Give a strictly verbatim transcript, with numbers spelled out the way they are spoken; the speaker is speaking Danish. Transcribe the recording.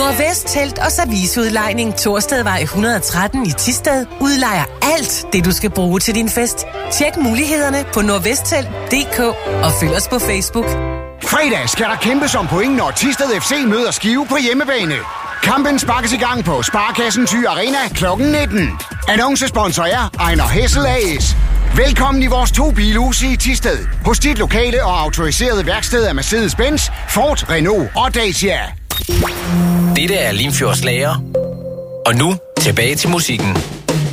Nordvest Telt og Serviceudlejning Torstedvej et hundrede og tretten i Thisted udlejer alt det, du skal bruge til din fest. Tjek mulighederne på nordvesttelt punktum d k og følg os på Facebook. Fredag skal der kæmpes om point, når Thisted F C møder Skive på hjemmebane. Kampen sparkes i gang på Sparkassen Thy Arena klokken nitten. Annoncesponsor er Ejner Hessel A S. Velkommen i vores to bilhuse i Thisted. Hos dit lokale og autoriserede værksted af Mercedes-Benz, Ford, Renault og Dacia. Dette er Limfjords Lager. Og nu tilbage til musikken.